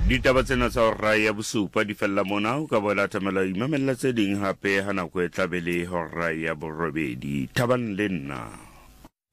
Ditaba tsena tsa hora ya bosupa di fella mona o ka boela tamela imamella tse ding hape ha nako e tlabele hora ya borobedi. Thabang le nna.